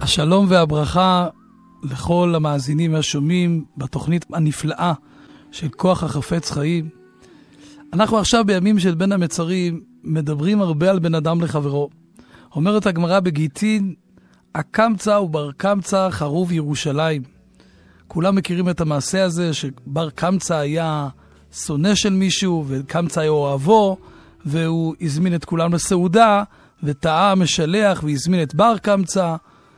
השלום והברכה לכל המאזינים והשומעים בתוכנית הנפלאה של כוח החפץ חיים. אנחנו עכשיו בימים של בין המצרים מדברים הרבה על בן אדם לחברו. אומרת הגמרא בגיטין, הקמצא ובר קמצא חרוב ירושלים. כולם מכירים את המעשה הזה שבר קמצא היה שונא של מישהו וקמצא היה אוהבו, והוא הזמין את כולם לסעודה וטעה משלח והזמין את בר קמצא,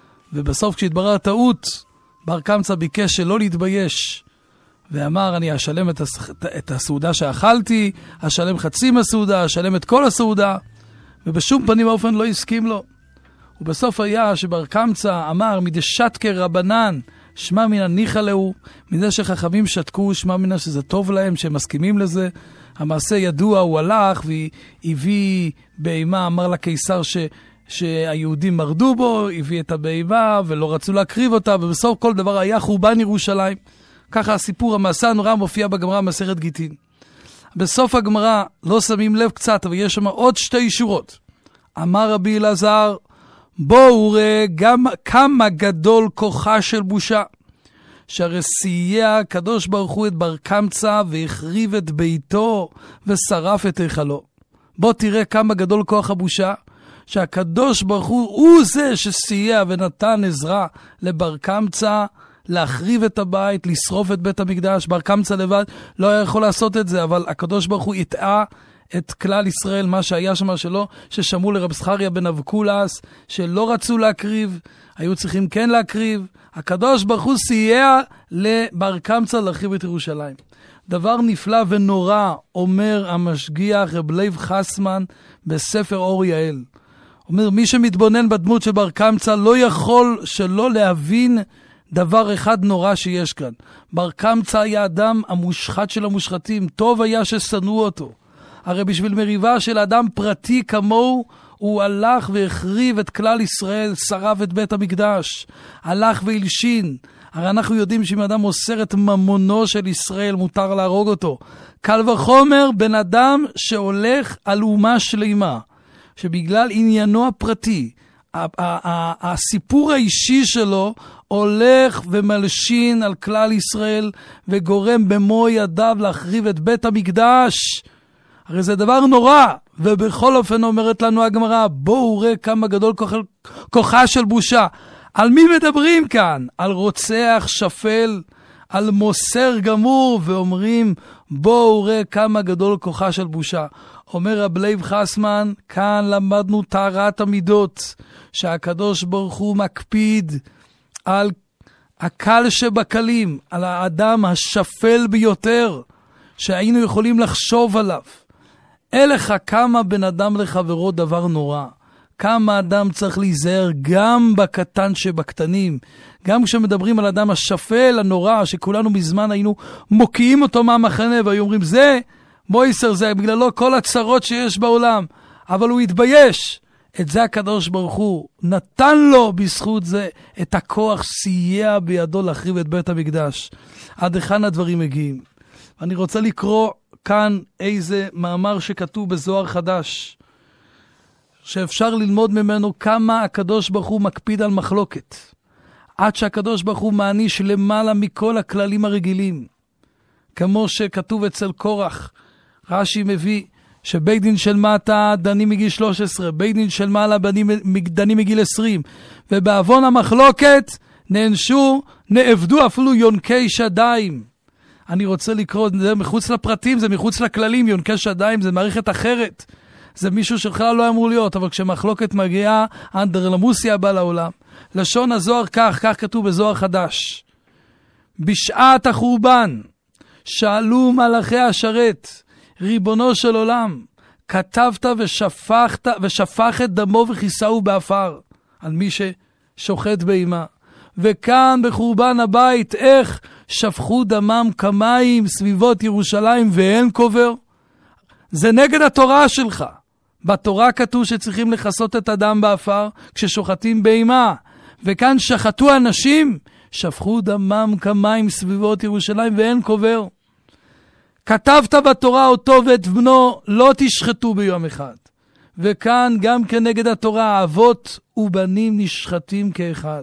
ובסוף כשהתברר טעות, בר קמצא ביקש שלא להתבייש, ואמר, אני אשלם את הסעודה שאכלתי, אשלם חצי מהסעודה, אשלם את כל הסעודה, ובשום פנים ואופן לא הסכים לו. ובסוף היה שבר קמצא אמר, מדשתקה רבנן, שמע מן הניחא להו, מזה שחכמים שתקו, שמע מן שזה טוב להם, שהם מסכימים לזה. המעשה ידוע, הוא הלך והביא בהמה, אמר לקיסר שהיהודים מרדו בו, הביא את הבהמה ולא רצו להקריב אותה, ובסוף כל דבר היה חורבן ירושלים. ככה הסיפור, המעשה הנורא מופיע בגמרא מסכת גיטין. בסוף הגמרא, לא שמים לב קצת, אבל יש שם עוד שתי שורות. אמר רבי אלעזר, בואו ראה גם כמה גדול כוחה של בושה, שהרי סייע הקדוש ברוך הוא את בר קמצא והחריב את ביתו ושרף את היכלו. בוא תראה כמה גדול כוח הבושה, שהקדוש ברוך הוא זה שסייע ונתן עזרה לבר קמצא להחריב את הבית, לשרוף את בית המקדש. בר קמצא לבד לא היה יכול לעשות את זה, אבל הקדוש ברוך הוא יטעה את כלל ישראל, מה שהיה שם שלו, ששמעו לרב זכריה בן אבקולס, שלא רצו להקריב, היו צריכים כן להקריב. הקדוש ברוך הוא סייע לבר קמצא להחריב את ירושלים. דבר נפלא ונורא, אומר המשגיח רב לייב חסמן בספר אור יעל. אומר, מי שמתבונן בדמות של בר קמצא לא יכול שלא להבין דבר אחד נורא שיש כאן. בר קמצא היה אדם המושחת של המושחתים, טוב היה ששנאו אותו. הרי בשביל מריבה של אדם פרטי כמוהו, הוא הלך והחריב את כלל ישראל, שרף את בית המקדש, הלך והלשין. הרי אנחנו יודעים שאם אדם מוסר את ממונו של ישראל, מותר להרוג אותו. קל וחומר בן אדם שהולך על אומה שלמה, שבגלל עניינו הפרטי, הסיפור האישי שלו, הולך ומלשין על כלל ישראל, וגורם במו ידיו להחריב את בית המקדש. הרי זה דבר נורא, ובכל אופן אומרת לנו הגמרא, בואו ראה כמה גדול כוחה של בושה. על מי מדברים כאן? על רוצח שפל, על מוסר גמור, ואומרים, בואו ראה כמה גדול כוחה של בושה. אומר רב לייב חסמן, כאן למדנו טהרת המידות, שהקדוש ברוך הוא מקפיד על הקל שבקלים, על האדם השפל ביותר, שהיינו יכולים לחשוב עליו. אלך כמה בן אדם לחברו דבר נורא. כמה אדם צריך להיזהר גם בקטן שבקטנים. גם כשמדברים על אדם השפל, הנורא, שכולנו מזמן היינו מוקיעים אותו מהמחנה, והיו אומרים, זה מויסר, זה בגללו כל הצרות שיש בעולם. אבל הוא התבייש. את זה הקדוש ברוך הוא נתן לו בזכות זה את הכוח, סייע בידו להחריב את בית המקדש. עד היכן הדברים מגיעים. אני רוצה לקרוא כאן איזה מאמר שכתוב בזוהר חדש, שאפשר ללמוד ממנו כמה הקדוש ברוך הוא מקפיד על מחלוקת, עד שהקדוש ברוך הוא מעניש למעלה מכל הכללים הרגילים, כמו שכתוב אצל קורח. רש"י מביא שבית דין של מטה דנים מגיל 13, בית דין של מעלה דנים מגיל 20, ובעוון המחלוקת נעבדו אפילו יונקי שדיים. אני רוצה לקרוא, זה מחוץ לפרטים, זה מחוץ לכללים, יונקי שדיים, זה מערכת אחרת. זה מישהו שבכלל לא אמור להיות, אבל כשמחלוקת מגיעה, אנדרלמוסיה בא לעולם. לשון הזוהר כך כתוב בזוהר חדש. בשעת החורבן, שאלו מלאכי השרת, ריבונו של עולם, כתבת ושפך את דמו וכיסהו באפר, על מי ששוחט בהמה. וכאן בחורבן הבית, איך שפכו דמם כמים סביבות ירושלים ואין קובר? זה נגד התורה שלך. בתורה כתוב שצריכים לחסות את הדם באפר כששוחטים בהמה. וכאן שחטו אנשים, שפכו דמם כמים סביבות ירושלים ואין קובר. כתבת בתורה אותו ואת בנו לא תשחטו ביום אחד. וכאן גם כנגד התורה, אבות ובנים נשחטים כאחד.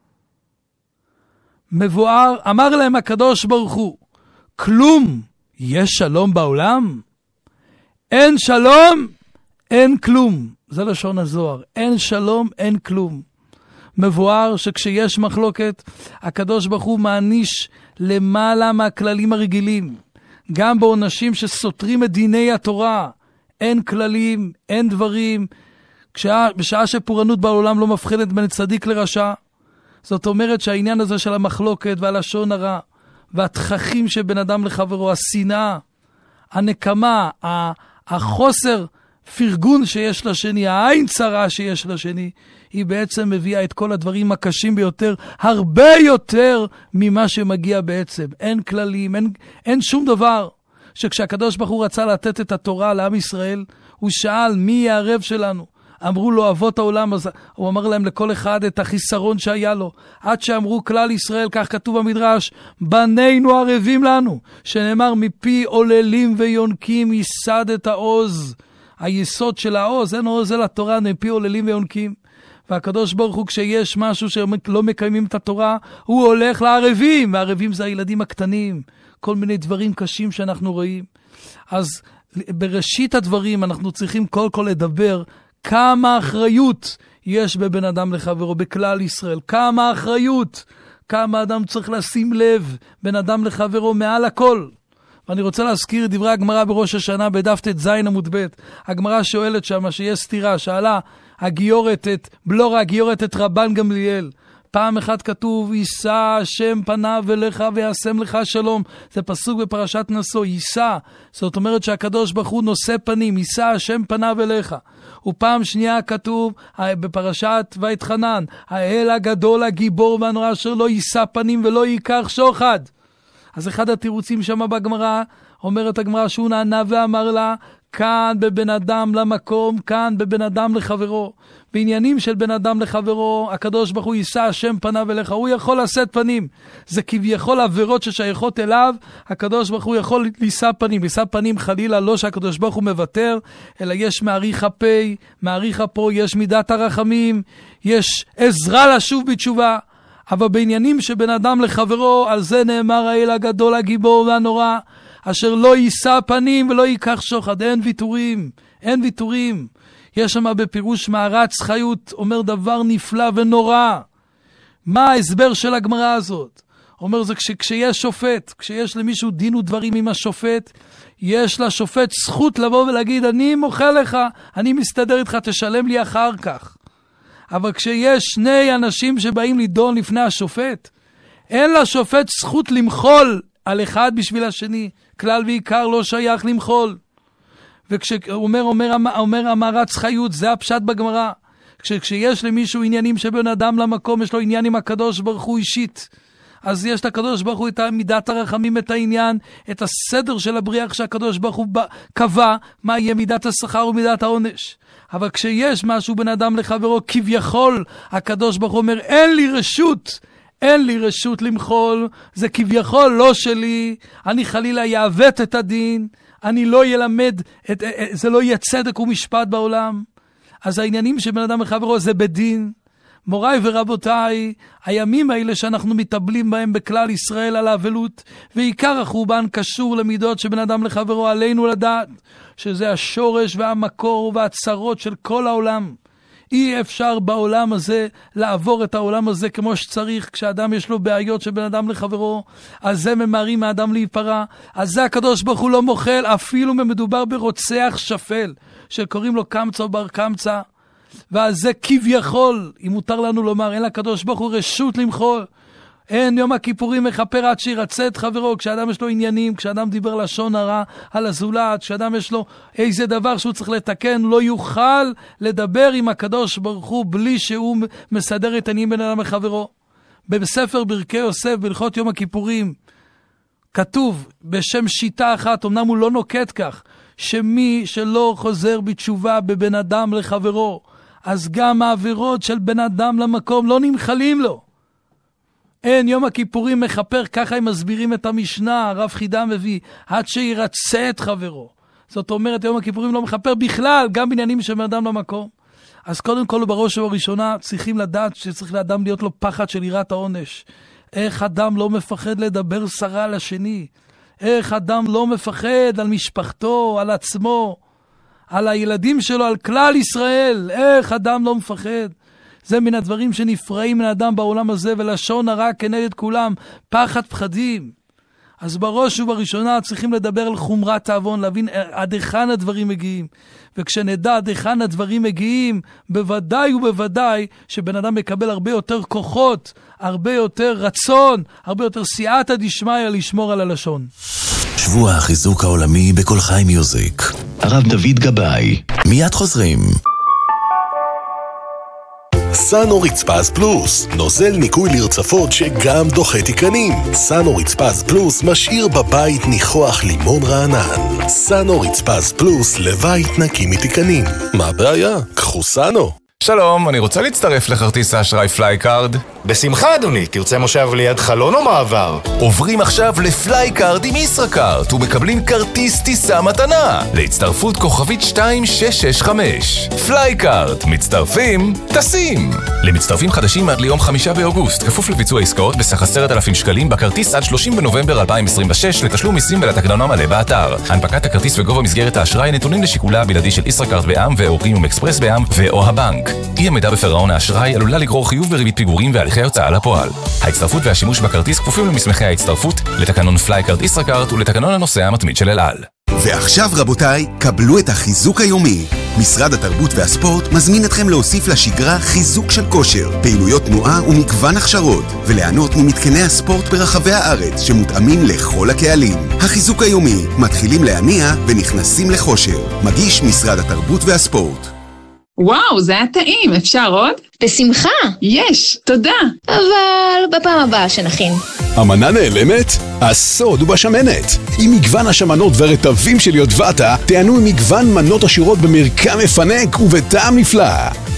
מבואר, אמר להם הקדוש ברוך הוא, כלום יש שלום בעולם? אין שלום, אין כלום. זה לשון הזוהר. אין שלום, אין כלום. מבואר שכשיש מחלוקת, הקדוש ברוך הוא מעניש למעלה מהכללים הרגילים. גם בעונשים שסותרים את דיני התורה. אין כללים, אין דברים. בשעה שפורענות בעולם לא מבחינת בין צדיק לרשע. זאת אומרת שהעניין הזה של המחלוקת והלשון הרע, והתככים שבין אדם לחברו, השנאה, הנקמה, החוסר פרגון שיש לשני, העין צרה שיש לשני, היא בעצם מביאה את כל הדברים הקשים ביותר, הרבה יותר ממה שמגיע בעצם. אין כללים, אין שום דבר. שכשהקדוש ברוך הוא רצה לתת את התורה לעם ישראל, הוא שאל מי יהיה הרב שלנו. אמרו לו אבות העולם, אז הוא אמר להם לכל אחד את החיסרון שהיה לו. עד שאמרו כלל ישראל, כך כתוב במדרש, בנינו ערבים לנו, שנאמר מפי עוללים ויונקים ייסד את העוז. היסוד של העוז, אין עוז אל התורה, מפי עוללים ויונקים. והקדוש ברוך הוא כשיש משהו שלא מקיימים את התורה, הוא הולך לערבים, והערבים זה הילדים הקטנים. כל מיני דברים קשים שאנחנו רואים. אז בראשית הדברים אנחנו צריכים כל לדבר כמה אחריות יש בבן אדם לחברו, בכלל ישראל. כמה אחריות, כמה אדם צריך לשים לב, בן אדם לחברו מעל הכל. ואני רוצה להזכיר את דברי הגמרא בראש השנה, בדף ט"ז עמוד ב'. הגמרא שואלת שמה שיש סתירה, שאלה בלורה הגיורת את רבן גמליאל. פעם אחת כתוב, יישא השם פניו אליך ויעשם לך שלום. זה פסוק בפרשת נשוא, יישא. זאת אומרת שהקדוש ברוך הוא נושא פנים, יישא השם פניו אליך. ופעם שנייה כתוב בפרשת ויתחנן, האל הגדול הגיבור והנורא אשר לא יישא פנים ולא ייקח שוחד. אז אחד התירוצים שם בגמרא, אומרת הגמרא שהוא נענה ואמר לה, כאן בבן אדם למקום, כאן בבן אדם לחברו. בעניינים של בן אדם לחברו, הקדוש ברוך הוא יישא השם פניו אליך, הוא יכול לשאת פנים. זה כביכול עבירות ששייכות אליו, הקדוש ברוך הוא יכול לישא פנים. לישא פנים חלילה לא שהקדוש ברוך הוא מוותר, אלא יש מעריך הפה, מעריך אפו, יש מידת הרחמים, יש עזרה לשוב בתשובה. אבל בעניינים שבן אדם לחברו, על זה נאמר האל הגדול הגיבור והנורא, אשר לא יישא פנים ולא ייקח שוחד. אין ויתורים, אין ויתורים. יש שם בפירוש מערץ חיות, אומר דבר נפלא ונורא. מה ההסבר של הגמרא הזאת? אומר זה כשיש שופט, כשיש למישהו דין ודברים עם השופט, יש לשופט זכות לבוא ולהגיד, אני מוחה לך, אני מסתדר איתך, תשלם לי אחר כך. אבל כשיש שני אנשים שבאים לדון לפני השופט, אין לשופט זכות למחול על אחד בשביל השני. כלל ועיקר לא שייך למחול. וכשאומר המערץ חיות, זה הפשט בגמרא. כשיש למישהו עניינים שבין אדם למקום, יש לו עניין עם הקדוש ברוך הוא אישית. אז יש לקדוש ברוך הוא את מידת הרחמים, את העניין, את הסדר של הבריאה, שהקדוש ברוך הוא קבע מה יהיה מידת השכר ומידת העונש. אבל כשיש משהו בין אדם לחברו, כביכול, הקדוש ברוך הוא אומר, אין לי רשות למחול, זה כביכול לא שלי, אני חלילה יעוות את הדין, אני לא ילמד, זה לא יהיה צדק ומשפט בעולם. אז העניינים שבין אדם לחברו זה בדין. מוריי ורבותיי, הימים האלה שאנחנו מתאבלים בהם בכלל ישראל על האבלות, ועיקר החורבן קשור למידות שבין אדם לחברו, עלינו לדעת שזה השורש והמקור והצרות של כל העולם. אי אפשר בעולם הזה לעבור את העולם הזה כמו שצריך. כשאדם יש לו בעיות של בן אדם לחברו, אז זה ממהרים מהאדם להיפרע. אז זה הקדוש ברוך הוא לא מוחל, אפילו מדובר ברוצח שפל שקוראים לו קמצא או בר קמצא. ועל זה כביכול, אם מותר לנו לומר, אין לקדוש ברוך הוא רשות למחול. אין יום הכיפורים מכפר עד שירצה את חברו. כשאדם יש לו עניינים, כשאדם דיבר לשון הרע על הזולת, כשאדם יש לו איזה דבר שהוא צריך לתקן, לא יוכל לדבר עם הקדוש ברוך הוא בלי שהוא מסדר את עניינים בין אדם לחברו. בספר ברכי יוסף, בהלכות יום הכיפורים, כתוב בשם שיטה אחת, אמנם הוא לא נוקט כך, שמי שלא חוזר בתשובה בבן אדם לחברו, אז גם העבירות של בן אדם למקום לא נמחלים לו. אין יום הכיפורים מכפר, ככה הם מסבירים את המשנה, הרב חידה מביא, עד שירצה את חברו. זאת אומרת, יום הכיפורים לא מכפר בכלל, גם בעניינים של אדם למקום. אז קודם כל, בראש ובראשונה, צריכים לדעת שצריך לאדם להיות לו פחד של יראת העונש. איך אדם לא מפחד לדבר סרה לשני? איך אדם לא מפחד על משפחתו, על עצמו, על הילדים שלו, על כלל ישראל? איך אדם לא מפחד? זה מן הדברים שנפרעים מן האדם בעולם הזה, ולשון הרע כנגד כולם, פחד פחדים. אז בראש ובראשונה צריכים לדבר על חומרת העוון, להבין עד היכן הדברים מגיעים. וכשנדע עד היכן הדברים מגיעים, בוודאי ובוודאי שבן אדם מקבל הרבה יותר כוחות, הרבה יותר רצון, הרבה יותר סייעתא דשמיא לשמור על הלשון. שבוע החיזוק העולמי בכל חי מיוזיק. הרב דוד גבאי. מיד חוזרים. סאנו רצפז פלוס, נוזל ניקוי לרצפות שגם דוחה תיקנים. סאנו רצפז פלוס משאיר בבית ניחוח לימון רענן. סאנו רצפז פלוס לבית נקי מתיקנים. מה הבעיה? קחו סאנו. שלום, אני רוצה להצטרף לכרטיס האשראי פלייקארד. בשמחה אדוני, תרצה מושב ליד חלון או מעבר? עוברים עכשיו לפלייקארד עם ישראכרט ומקבלים כרטיס טיסה מתנה להצטרפות כוכבית 2665. פלייקארד, מצטרפים, טסים. למצטרפים חדשים עד ליום 5 באוגוסט, כפוף לביצוע עסקאות בסך 10,000 שקלים בכרטיס עד 30 בנובמבר 2026 לתשלום מיסים ולתקנון המלא באתר. הנפקת הכרטיס וגובה מסגרת האשראי נתונים לשיקולה הבלעדי של ישראכרט בע"מ ואורים אקספרס בע"מ ואו הבנק. אי עמידה בפירעון האשראי עלולה לגרור חיוב בריבית פיגורים והליכי הוצאה לפועל. ההצטרפות והשימוש בכרטיס כפופים למסמכי ההצטרפות, לתקנון פלייקארד ישראכרט ולתקנון הנוסע המתמיד של אל על. ועכשיו רבותיי, קבלו את החיזוק היומי. משרד התרבות והספורט מזמין אתכם להוסיף לשגרה חיזוק של כושר, פעילויות תנועה ומגוון הכשרות, וליהנות ממתקני הספורט ברחבי הארץ שמותאמים לכל הקהלים. החיזוק היומי, מתחילים להניע ונכנסים לחושר. מגיש משרד התרבות והספורט. וואו, זה היה טעים, אפשר עוד? בשמחה. יש, תודה. אבל בפעם הבאה שנכין. המנה נעלמת? הסוד הוא בשמנת. עם מגוון השמנות והרטבים של יודבטה, תענו עם מגוון מנות עשירות במרקם מפנק ובטעם נפלא.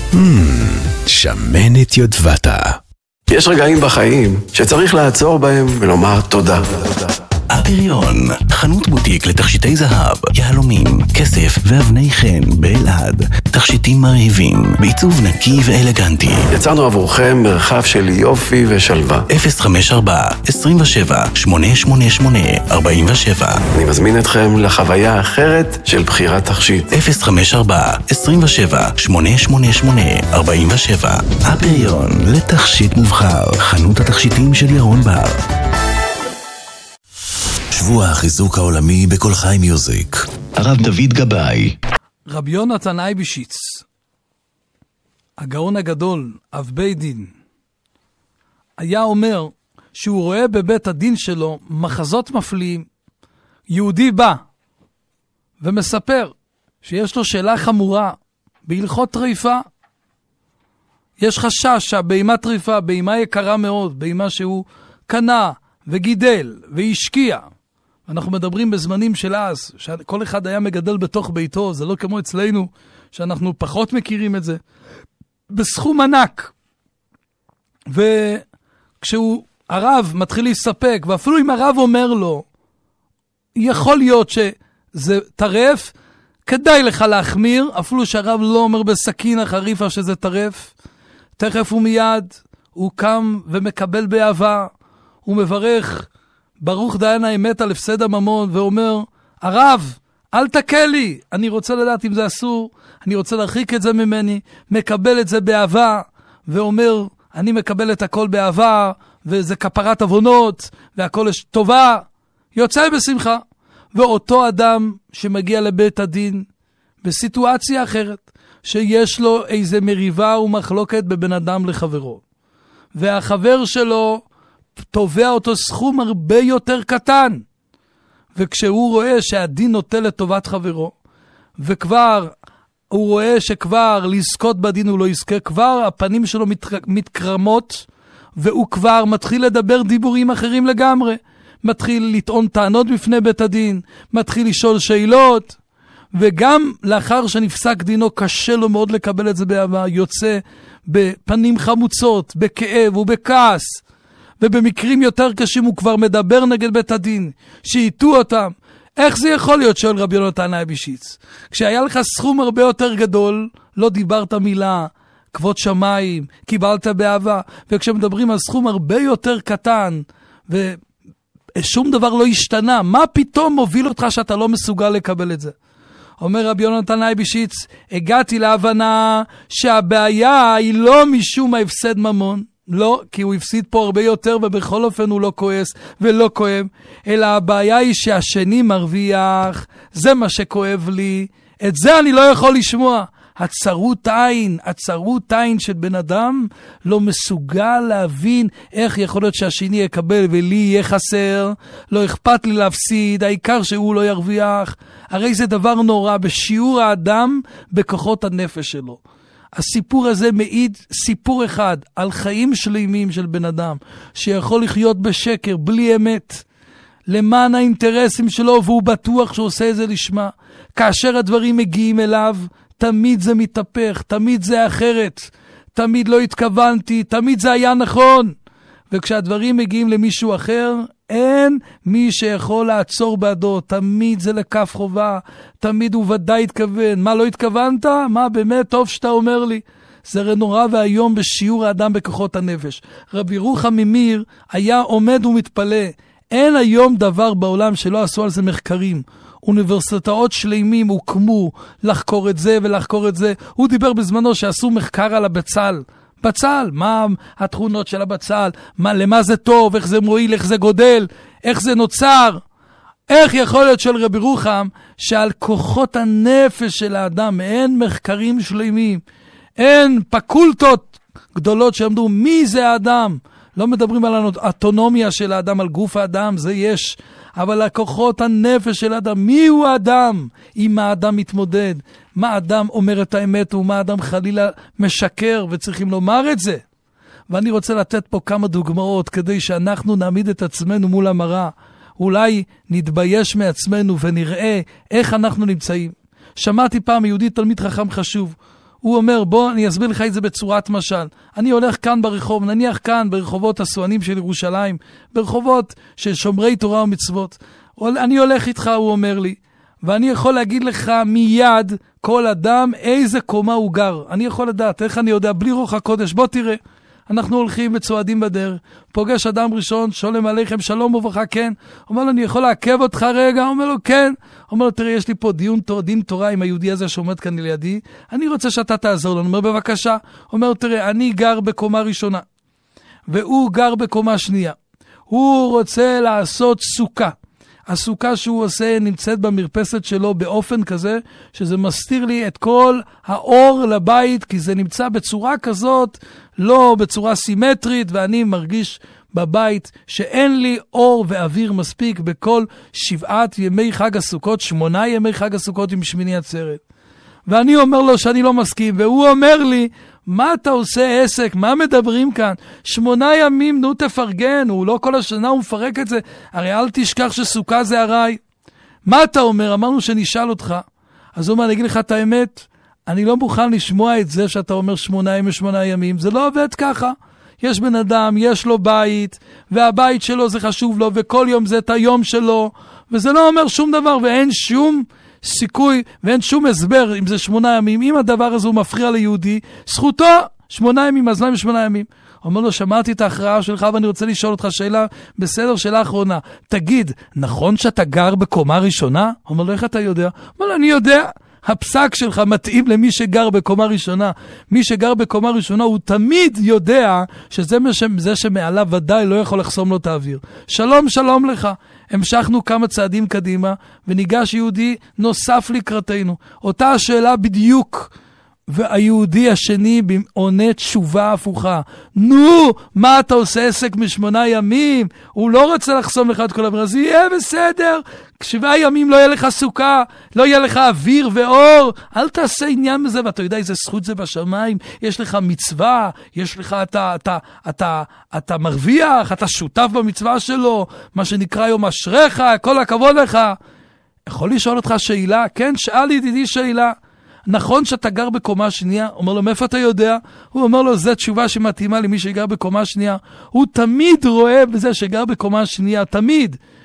שמנת יודבטה. יש רגעים בחיים שצריך לעצור בהם ולומר תודה. הפריון, חנות בוטיק לתכשיטי זהב, יהלומים, כסף ואבני חן באלעד. תכשיטים מרהיבים, בעיצוב נקי ואלגנטי. יצרנו עבורכם מרחב של יופי ושלווה. 054-27-888-47. אני מזמין אתכם לחוויה אחרת של בחירת תכשיט. 054-27-888-47. הפריון, לתכשיט מובחר, חנות התכשיטים של ירון בר. שבוע החיזוק העולמי בכל חי מיוזיק. הרב דוד גבאי. רבי יונתן אייבשיץ, הגאון הגדול, אב בית דין, היה אומר שהוא רואה בבית הדין שלו מחזות מפליאים. יהודי בא ומספר שיש לו שאלה חמורה בהלכות טריפה. יש חשש שהבהמה טריפה, בהמה יקרה מאוד, בהמה שהוא קנה וגידל והשקיע. אנחנו מדברים בזמנים של אז, שכל אחד היה מגדל בתוך ביתו, זה לא כמו אצלנו, שאנחנו פחות מכירים את זה, בסכום ענק. וכשהוא, הרב מתחיל להסתפק, ואפילו אם הרב אומר לו, יכול להיות שזה טרף, כדאי לך להחמיר, אפילו שהרב לא אומר בסכין החריפה שזה טרף, תכף ומיד הוא קם ומקבל באהבה, הוא מברך, ברוך דיין האמת על הפסד הממון, ואומר, הרב, אל תקל לי, אני רוצה לדעת אם זה אסור, אני רוצה להרחיק את זה ממני, מקבל את זה באהבה, ואומר, אני מקבל את הכל באהבה, וזה כפרת עוונות, והכל יש טובה, יוצא בשמחה. ואותו אדם שמגיע לבית הדין, בסיטואציה אחרת, שיש לו איזה מריבה ומחלוקת בבן אדם לחברו, והחבר שלו תובע אותו סכום הרבה יותר קטן, וכשהוא רואה שהדין נוטה לטובת חברו, וכבר הוא רואה שכבר לזכות בדין הוא לא יזכה, כבר הפנים שלו מתקרמות, והוא כבר מתחיל לדבר דיבורים אחרים לגמרי, מתחיל לטעון טענות בפני בית הדין, מתחיל לשאול שאלות, וגם לאחר שנפסק דינו קשה לו מאוד לקבל את זה באהבה, יוצא בפנים חמוצות, בכאב ובכעס, ובמקרים יותר קשים הוא כבר מדבר נגד בית הדין, שיתו אותם, איך זה יכול להיות, שואל רבי יונתן אייבשיץ? כשהיה לך סכום הרבה יותר גדול, לא דיברת מילה, כבוד שמיים, קיבלת באהבה, וכשמדברים על סכום הרבה יותר קטן, ושום דבר לא השתנה, מה פתאום מוביל אותך שאתה לא מסוגל לקבל את זה? אומר רבי יונתן אייבשיץ, הגעתי להבנה שהבעיה היא לא משום ההפסד ממון, לא, כי הוא הפסיד פה הרבה יותר ובכל אופן הוא לא כועס ולא כואב, אלא הבעיה היא שהשני מרוויח, זה מה שכואב לי, את זה אני לא יכול לשמוע. הצרות עין של בן אדם לא מסוגל להבין איך יכול להיות שהשני יקבל ולי יהיה חסר, לא אכפת לי להפסיד, העיקר שהוא לא ירוויח. הרי זה דבר נורא בשיעור האדם בכוחות הנפש שלו. הסיפור הזה מעיד סיפור אחד על חיים שלמים של בן אדם שיכול לחיות בשקר בלי אמת למען האינטרסים שלו, והוא בטוח שהוא עושה את זה לשמה. כאשר הדברים מגיעים אליו תמיד זה מתהפך, תמיד זה אחרת, תמיד לא התכוונתי, תמיד זה היה נכון. וכשהדברים מגיעים למישהו אחר, אין מי שיכול לעצור בעדו, תמיד זה לכף חובה, תמיד הוא ודאי התכוון. מה לא התכוונת? מה באמת טוב שאתה אומר לי? זה נורא והיום בשיעור האדם בכוחות הנפש. רבי ירוחם ממיר היה עומד ומתפלא, אין היום דבר בעולם שלא עשו על זה מחקרים. אוניברסיטאות שלמים הוקמו לחקור את זה ולחקור את זה. הוא דיבר בזמנו שעשו מחקר על הבצל. בצל, מה התכונות של הבצל, למה זה טוב, איך זה מועיל, איך זה גודל, איך זה נוצר. איך יכול להיות של רבי ירוחם שעל כוחות הנפש של האדם אין מחקרים שלמים, אין פקולטות גדולות שעמדו מי זה האדם. לא מדברים על האוטונומיה של האדם, על גוף האדם, זה יש. אבל הכוחות הנפש של האדם, מי הוא האדם? עם מה האדם מתמודד? מה האדם אומר את האמת ומה האדם חלילה משקר, וצריכים לומר את זה. ואני רוצה לתת פה כמה דוגמאות כדי שאנחנו נעמיד את עצמנו מול המראה. אולי נתבייש מעצמנו ונראה איך אנחנו נמצאים. שמעתי פעם יהודי תלמיד חכם חשוב. הוא אומר, בוא אני אסביר לך את זה בצורת משל. אני הולך כאן ברחוב, נניח כאן ברחובות הסואנים של ירושלים, ברחובות של שומרי תורה ומצוות. אני הולך איתך, הוא אומר לי, ואני יכול להגיד לך מיד כל אדם איזה קומה הוא גר. אני יכול לדעת, איך אני יודע, בלי רוח הקודש, בוא תראה. אנחנו הולכים וצועדים בדרך, פוגש אדם ראשון, שולם עליכם, שלום וברכה, כן. אומר לו, אני יכול לעכב אותך רגע? אומר לו, כן. אומר לו, תראה, יש לי פה דין תורה עם היהודי הזה שעומד כאן לידי, אני רוצה שאתה תעזור לנו. אומר, בבקשה. אומר, תראה, אני גר בקומה ראשונה, והוא גר בקומה שנייה. הוא רוצה לעשות סוכה. הסוכה שהוא עושה נמצאת במרפסת שלו באופן כזה, שזה מסתיר לי את כל האור לבית, כי זה נמצא בצורה כזאת, לא בצורה סימטרית, ואני מרגיש בבית שאין לי אור ואוויר מספיק בכל 7 ימי חג הסוכות, 8 ימי חג הסוכות עם שמיני עצרת. ואני אומר לו שאני לא מסכים, והוא אומר לי, מה אתה עושה עסק? מה מדברים כאן? 8 ימים, נו תפרגן, הוא לא כל השנה, הוא מפרק את זה. הרי אל תשכח שסוכה זה הרי. מה אתה אומר? אמרנו שנשאל אותך. אז הוא אומר, אני אגיד לך את האמת, אני לא מוכן לשמוע את זה שאתה אומר 8 ימים, זה לא עובד ככה. יש בן אדם, יש לו בית, והבית שלו זה חשוב לו, וכל יום זה את היום שלו, וזה לא אומר שום דבר, ואין שום סיכוי, ואין שום הסבר אם זה 8 ימים. אם הדבר הזה הוא מפריע ליהודי, זכותו 8 ימים, אז למה 8 ימים? אומר לו, שמעתי את ההכרעה שלך ואני רוצה לשאול אותך שאלה, בסדר, שאלה אחרונה. תגיד, נכון שאתה גר בקומה ראשונה? אומר לו, איך אתה יודע? אומר לו, אני יודע. הפסק שלך מתאים למי שגר בקומה ראשונה. מי שגר בקומה ראשונה הוא תמיד יודע שזה שמעליו ודאי לא יכול לחסום לו את האוויר. שלום, שלום לך. המשכנו כמה צעדים קדימה, וניגש יהודי נוסף לקראתנו. אותה השאלה בדיוק, והיהודי השני עונה תשובה הפוכה. נו, מה אתה עושה עסק מ8 ימים? הוא לא רוצה לחסום לך את כל האוויר. אז יהיה בסדר. 7 ימים לא יהיה לך סוכה, לא יהיה לך אוויר ואור. אל תעשה עניין מזה, ואתה יודע איזה זכות זה בשמיים. יש לך מצווה, יש לך, אתה מרוויח, אתה שותף במצווה שלו, מה שנקרא יום אשריך, כל הכבוד לך. יכול לשאול אותך שאלה? כן, שאל ידידי שאלה. נכון שאתה גר בקומה שנייה? אומר לו, מאיפה אתה יודע? הוא אומר לו, זו תשובה שמתאימה למי שגר בקומה שנייה. הוא תמיד רואה בזה שגר בקומה שנייה, תמיד.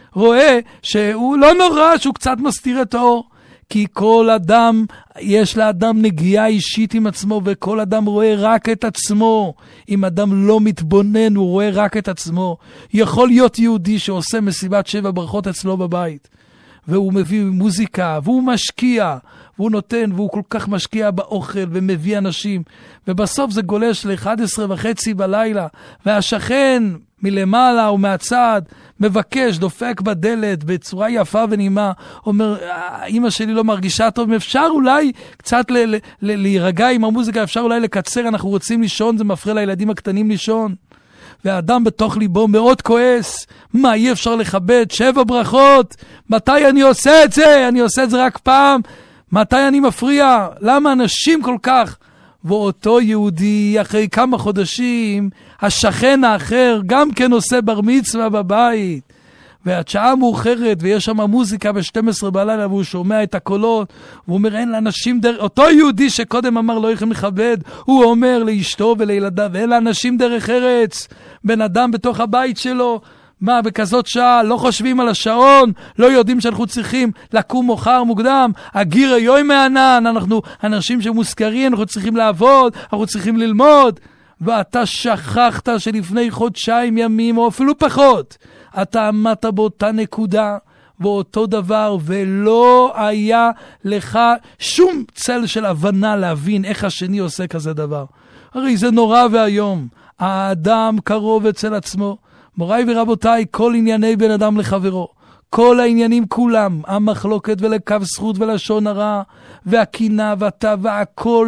רואה שהוא לא נורא שהוא קצת מסתיר את האור. כי כל אדם, יש לאדם נגיעה אישית עם עצמו, וכל אדם רואה רק את עצמו. אם אדם לא מתבונן, הוא רואה רק את עצמו. יכול להיות יהודי שעושה מסיבת 7 ברכות אצלו בבית, והוא מביא מוזיקה, והוא משקיע, והוא נותן, והוא כל כך משקיע באוכל, ומביא אנשים, ובסוף זה גולש ל-11:30 בלילה, והשכן מלמעלה ומהצד מבקש, דופק בדלת בצורה יפה ונעימה, אומר, אמא שלי לא מרגישה טוב, אפשר אולי קצת להירגע עם המוזיקה, אפשר אולי לקצר, אנחנו רוצים לישון, זה מפריע לילדים הקטנים לישון. והאדם בתוך ליבו מאוד כועס, מה, אי אפשר לכבד 7 ברכות? מתי אני עושה את זה? אני עושה את זה רק פעם. מתי אני מפריע? למה אנשים כל כך? ואותו יהודי, אחרי כמה חודשים, השכן האחר גם כן עושה בר מצווה בבית. והשעה מאוחרת, ויש שם מוזיקה ב-12 בלילה, והוא שומע את הקולות, והוא אומר, אין לאנשים דרך, אותו יהודי שקודם אמר לא יכולים לכבד, הוא אומר לאשתו ולילדיו, אין לאנשים דרך ארץ, בן אדם בתוך הבית שלו, מה, בכזאת שעה, לא חושבים על השעון, לא יודעים שאנחנו צריכים לקום מוחר מוקדם, הגיר היוי מענן, אנחנו אנשים שמוזכרים, אנחנו צריכים לעבוד, אנחנו צריכים ללמוד, ואתה שכחת שלפני חודשיים ימים, או אפילו פחות, אתה עמדת באותה נקודה, ואותו דבר, ולא היה לך שום צל של הבנה להבין איך השני עושה כזה דבר. הרי זה נורא והיום, האדם קרוב אצל עצמו, מוריי ורבותיי, כל ענייני בן אדם לחברו, כל העניינים כולם, המחלוקת ולקו זכות ולשון הרע, והקינה והטבע,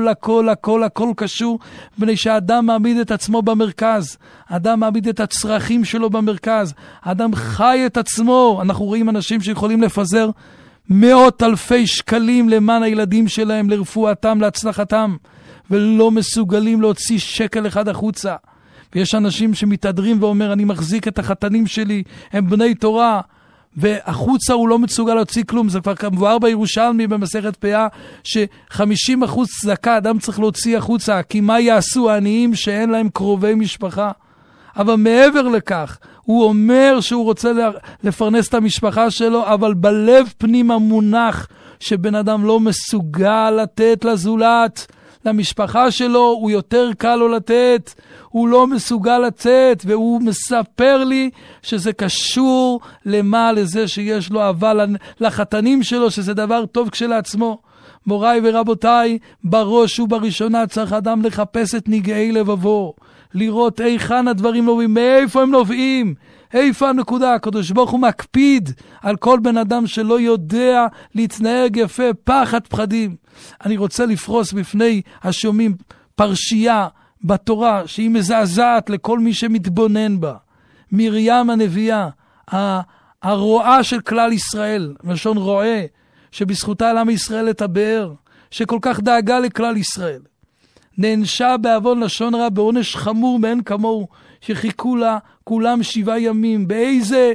הכל קשור, בני שהאדם מעמיד את עצמו במרכז, האדם מעמיד את הצרכים שלו במרכז, האדם חי את עצמו, אנחנו רואים אנשים שיכולים לפזר 100,000 שקלים למען הילדים שלהם, לרפואתם, להצלחתם, ולא מסוגלים להוציא שקל אחד החוצה. ויש אנשים שמתהדרים ואומר, אני מחזיק את החתנים שלי, הם בני תורה, והחוצה הוא לא מסוגל להוציא כלום. זה כבר מבואר בירושלמי במסכת פאה, ש50% צדקה אדם צריך להוציא החוצה, כי מה יעשו העניים שאין להם קרובי משפחה? אבל מעבר לכך, הוא אומר שהוא רוצה לפרנס את המשפחה שלו, אבל בלב פנים המונח שבן אדם לא מסוגל לתת לזולת, למשפחה שלו, הוא יותר קל לו לתת, הוא לא מסוגל לצאת, והוא מספר לי שזה קשור לזה שיש לו אהבה לחתנים שלו, שזה דבר טוב כשלעצמו. מוריי ורבותיי, בראש ובראשונה צריך אדם לחפש את נגעי לבבו, לראות היכן הדברים נובעים, מאיפה הם נובעים, איפה הנקודה. הקדוש ברוך הוא מקפיד על כל בן אדם שלא יודע להתנהג יפה, פחד פחדים. אני רוצה לפרוס בפני השומעים פרשייה בתורה שהיא מזעזעת לכל מי שמתבונן בה. מרים הנביאה, הרועה של כלל ישראל, לשון רועה, שבזכותה לעם ישראל את הבאר, שכל כך דאגה לכלל ישראל. נענשה בעוון לשון רע, בעונש חמור מאין כמוהו, שחיכו לה כולם 7 ימים. באיזה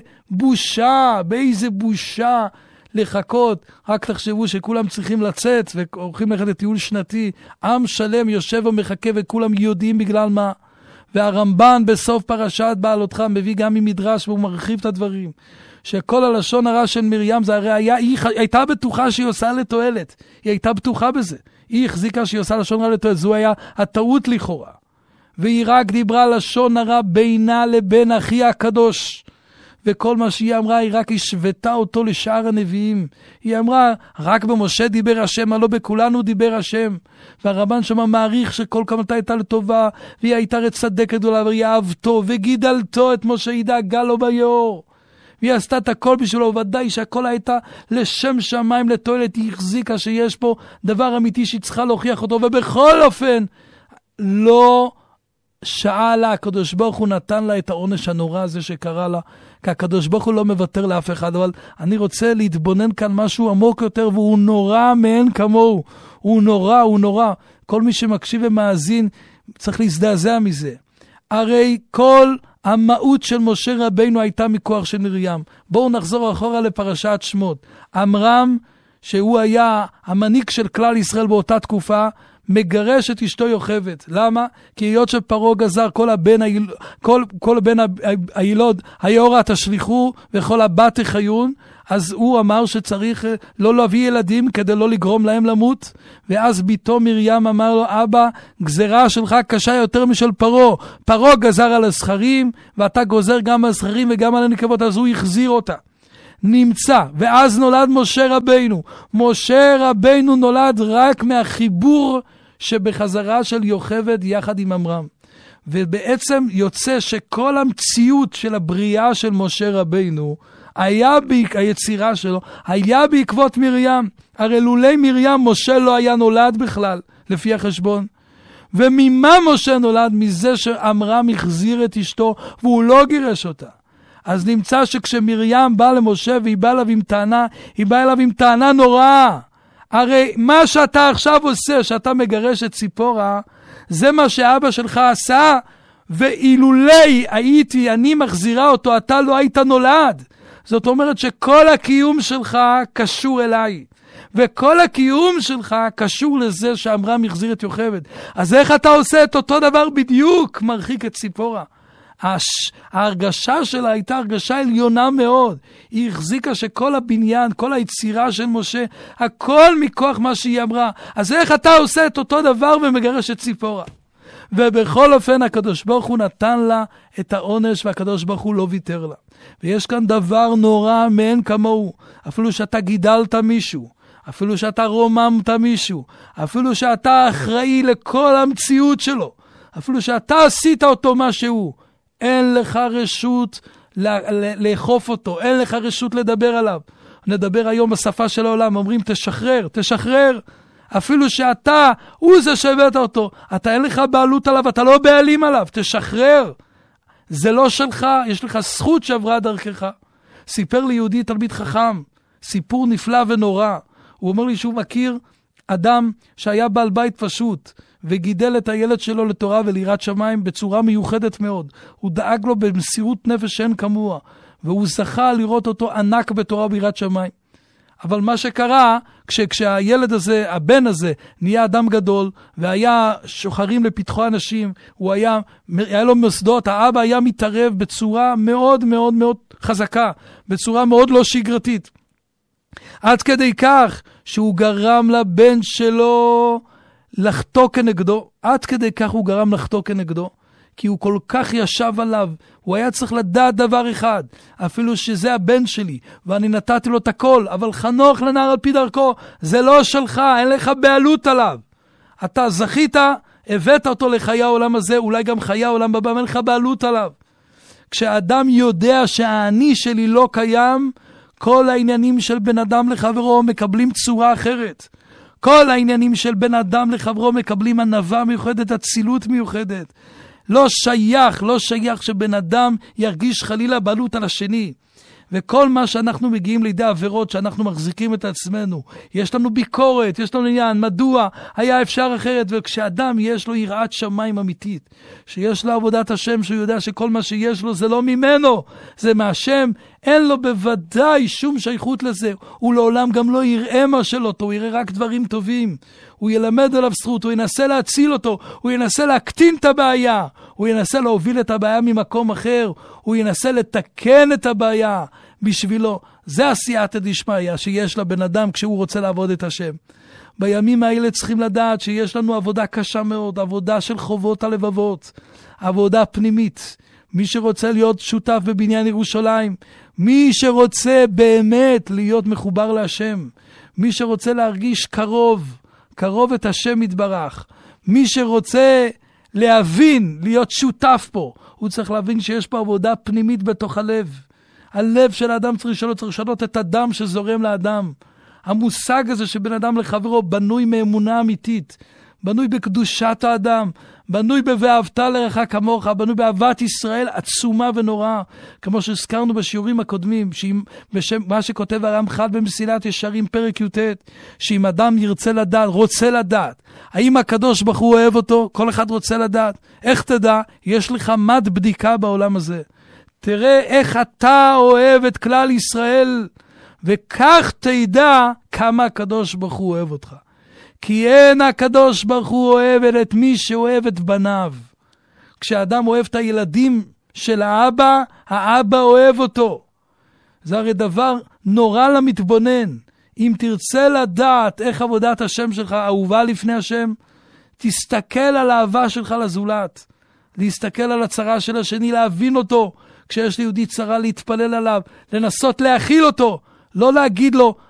בושה לחכות. רק תחשבו שכולם צריכים לצאת והולכים ללכת לטיול שנתי. עם שלם יושב ומחכה וכולם יודעים בגלל מה. והרמב"ן בסוף פרשת בעלותך מביא גם ממדרש והוא מרחיב את הדברים. שכל הלשון הרע של מרים זה הרי היא הייתה בטוחה שהיא עושה לתועלת. היא הייתה בטוחה בזה. היא החזיקה שהיא עושה לשון רע לתועלת. זו היה הטעות לכאורה. והיא רק דיברה לשון הרע בינה לבין אחיה הקדוש. וכל מה שהיא אמרה, היא רק השוותה אותו לשאר הנביאים. היא אמרה, רק במשה דיבר השם, לא בכולנו דיבר השם. והרבן שמה מעריך שכל כמתה הייתה לטובה, והיא הייתה צדקת גדולה, והיא אהבתו וגידלתו את משה, היא דאגה לו ביור. והיא עשתה את הכל בשבילו, ודאי שהכל הייתה לשם שמיים, לתועלת. היא החזיקה שיש פה דבר אמיתי שהיא צריכה להוכיח אותו, ובכל אופן, לא שעה לה, הקדוש ברוך הוא נתן לה את העונש הנורא הזה שקרה לה, כי הקדוש ברוך הוא לא מוותר לאף אחד. אבל אני רוצה להתבונן כאן משהו עמוק יותר, והוא נורא מאין כמוהו. הוא נורא. כל מי שמקשיב ומאזין צריך להזדעזע מזה. הרי כל המהות של משה רבינו הייתה מכוח של מרים. בואו נחזור אחורה לפרשת שמות. עמרם, שהוא היה המנהיג של כלל ישראל באותה תקופה, מגרש את אשתו יוכבד. למה? כי היות שפרעה גזר כל הבן הילוד היורה תשליכו וכל הבת תחיון, אז הוא אמר שצריך לא להביא ילדים כדי לא לגרום להם למות, ואז ביתו מרים אמר לו, אבא, גזרה שלך קשה יותר משל פרעה. פרעה גזר על הזכרים, ואתה גוזר גם על הזכרים וגם על הנקבות, אז הוא החזיר אותה. נמצא, ואז נולד משה רבינו. משה רבינו נולד רק מהחיבור שבחזרה של יוכבד יחד עם עמרם. ובעצם יוצא שכל המציאות של הבריאה של משה רבינו, היצירה שלו, היה בעקבות מרים. הרי לולי מרים משה לא היה נולד בכלל, לפי החשבון. וממה משה נולד? מזה שעמרם החזיר את אשתו, והוא לא גירש אותה. אז נמצא שכשמרים באה למשה והיא באה אליו עם טענה, היא באה אליו עם טענה נוראה. הרי מה שאתה עכשיו עושה, שאתה מגרש את ציפורה, זה מה שאבא שלך עשה, ואילולי הייתי, אני מחזירה אותו, אתה לא היית נולד. זאת אומרת שכל הקיום שלך קשור אליי. וכל הקיום שלך קשור לזה שעמרם החזיר את יוכבד. אז איך אתה עושה את אותו דבר בדיוק? מרחיק את ציפורה. ההרגשה שלה הייתה הרגשה עליונה מאוד. היא החזיקה שכל הבניין, כל היצירה של משה, הכל מכוח מה שהיא אמרה. אז איך אתה עושה את אותו דבר ומגרש את ציפורה? ובכל אופן הקדוש ברוך הוא נתן לה את העונש, והקדוש ברוך הוא לא ויתר לה. ויש כאן דבר נורא מאין כמוהו. אפילו שאתה גידלת מישהו, אפילו שאתה רוממת מישהו, אפילו שאתה אחראי לכל המציאות שלו, אפילו שאתה עשית אותו משהו, אין לך רשות לאכוף אותו, אין לך רשות לדבר עליו. נדבר היום בשפה של העולם, אומרים תשחרר, תשחרר. אפילו שאתה, הוא זה שהבאת אותו, אתה אין לך בעלות עליו, אתה לא בעלים עליו, תשחרר. זה לא שלך, יש לך זכות שעברה דרכך. סיפר לי יהודי תלמיד חכם, סיפור נפלא ונורא. הוא אומר לי שהוא מכיר אדם שהיה בעל בית פשוט, וגידל את הילד שלו לתורה וליראת שמיים בצורה מיוחדת מאוד. הוא דאג לו במסירות נפש שאין כמוה, והוא זכה לראות אותו ענק בתורה וביראת שמיים. אבל מה שקרה, כשהילד הזה, הבן הזה, נהיה אדם גדול, והיה שוחרים לפתחו אנשים, היה לו מוסדות, האבא היה מתערב בצורה מאוד מאוד מאוד חזקה, בצורה מאוד לא שגרתית. עד כדי כך שהוא גרם לבן שלו לחטוא כנגדו, עד כדי כך הוא גרם לחטוא כנגדו, כי הוא כל כך ישב עליו, הוא היה צריך לדעת דבר אחד, אפילו שזה הבן שלי, ואני נתתי לו את הכל, אבל חנוך לנער על פי דרכו, זה לא שלך, אין לך בעלות עליו. אתה זכית, הבאת אותו לחיי העולם הזה, אולי גם חיי העולם הבא, אין לך בעלות עליו. כשאדם יודע שהאני שלי לא קיים, כל העניינים של בן אדם לחברו מקבלים צורה אחרת. כל העניינים של בן אדם לחברו מקבלים ענווה מיוחדת, אצילות מיוחדת. לא שייך שבן אדם ירגיש חלילה בעלות על השני. וכל מה שאנחנו מגיעים לידי עבירות שאנחנו מחזיקים את עצמנו, יש לנו ביקורת, יש לנו עניין, מדוע היה אפשר אחרת? וכשאדם יש לו יראת שמיים אמיתית, שיש לו עבודת השם, שהוא יודע שכל מה שיש לו זה לא ממנו, זה מהשם, אין לו בוודאי שום שייכות לזה, הוא לעולם גם לא יראה מה שלו, הוא יראה רק דברים טובים, הוא ילמד עליו זכות, הוא ינסה להציל אותו, הוא ינסה להקטין את הבעיה, הוא ינסה להוביל את הבעיה ממקום אחר, הוא ינסה לתקן את הבעיה בשבילו. זה עשייתא דשמיא שיש לבן אדם כשהוא רוצה לעבוד את השם. בימים האלה צריכים לדעת שיש לנו עבודה קשה מאוד, עבודה של חובות הלבבות, עבודה פנימית. מי שרוצה להיות שותף בבניין ירושלים, מי שרוצה באמת להיות מחובר להשם, מי שרוצה להרגיש קרוב את השם יתברך, מי שרוצה להבין, להיות שותף פה, הוא צריך להבין שיש פה עבודה פנימית בתוך הלב. הלב של האדם צריך לשנות את הדם שזורם לאדם. המושג הזה שבן אדם לחברו בנוי מאמונה אמיתית, בנוי בקדושת האדם, בנוי ב"ואהבת לרעך כמוך", בנוי באהבת ישראל עצומה ונוראה, כמו שהזכרנו בשיעורים הקודמים, בשם מה שכותב הרמח"ל במסילת ישרים פרק י"ט, שאם אדם רוצה לדעת, האם הקדוש ברוך הוא אוהב אותו? כל אחד רוצה לדעת. איך תדע? יש לך מד בדיקה בעולם הזה. תראה איך אתה אוהב את כלל ישראל, וכך תדע כמה הקדוש ברוך הוא אוהב אותך. כי אין הקדוש ברוך הוא אוהב את מי שאוהב את בניו. כשאדם אוהב את הילדים של האבא, האבא אוהב אותו. זה הרי דבר נורא למתבונן. אם תרצה לדעת איך עבודת השם שלך אהובה לפני השם, תסתכל על האהבה שלך לזולת. להסתכל על הצרה של השני, להבין אותו. כשיש ליהודי צרה להתפלל עליו, לנסות להכיל אותו. לא להגיד לו,